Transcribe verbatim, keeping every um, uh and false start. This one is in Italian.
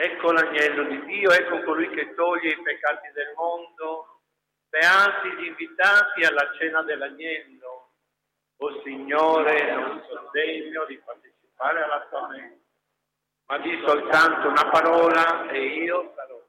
Ecco l'agnello di Dio, ecco colui che toglie i peccati del mondo. Beati gli invitati alla cena dell'agnello. O Signore, non sono degno di partecipare alla tua messa, ma di soltanto una parola e io sarò